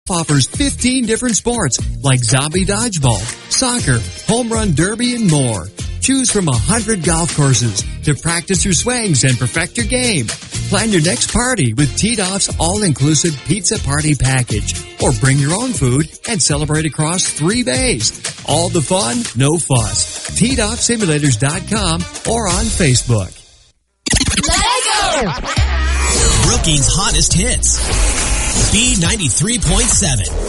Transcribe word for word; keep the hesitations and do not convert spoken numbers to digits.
offers fifteen different sports like zombie dodgeball, soccer, home run derby, and more. Choose from one hundred golf courses to practice your swings and perfect your game. Plan your next party with T-Doff's all-inclusive pizza party package. Or bring your own food and celebrate across three bays. All the fun, no fuss. T Doff Simulators dot com or on Facebook. Let's go! Brookings' hottest hits. B ninety-three point seven.